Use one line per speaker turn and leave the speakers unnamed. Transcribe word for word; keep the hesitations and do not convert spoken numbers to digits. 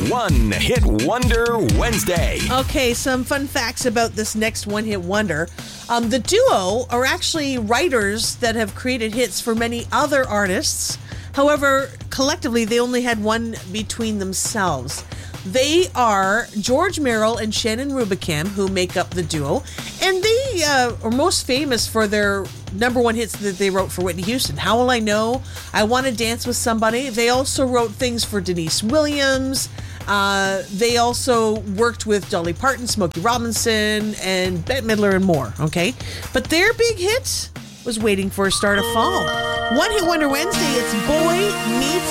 One Hit Wonder Wednesday.
Okay, some fun facts about this next One Hit Wonder. Um, the duo are actually writers that have created hits for many other artists. However, collectively, they only had one between themselves. They are George Merrill and Shannon Rubicam, who make up the duo, and they uh, are most famous for their number one hits that they wrote for Whitney Houston. How Will I Know? I Want to Dance with Somebody. They also wrote things for Denise Williams. Uh, they also worked with Dolly Parton, Smokey Robinson, and Bette Midler and more, okay? But their big hit was Waiting for a Star to Fall. One Hit Wonder Wednesday, it's Boy Meets